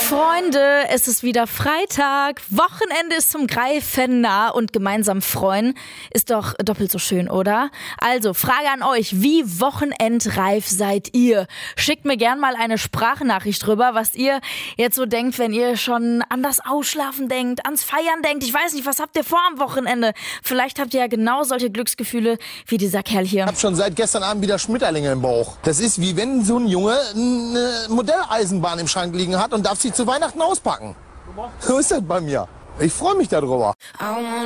Freunde, es ist wieder Freitag, Wochenende ist zum Greifen nah und gemeinsam freuen ist doch doppelt so schön, oder? Also, Frage an euch, wie wochenendreif seid ihr? Schickt mir gern mal eine Sprachnachricht drüber, was ihr jetzt so denkt, wenn ihr schon an das Ausschlafen denkt, ans Feiern denkt. Ich weiß nicht, was habt ihr vor am Wochenende? Vielleicht habt ihr ja genau solche Glücksgefühle wie dieser Kerl hier. Ich habe schon seit gestern Abend wieder Schmetterlinge im Bauch. Das ist wie wenn so ein Junge eine Modelleisenbahn im Schrank liegen hat und darf sie zu Weihnachten auspacken. So ist das bei mir. Ich freue mich darüber.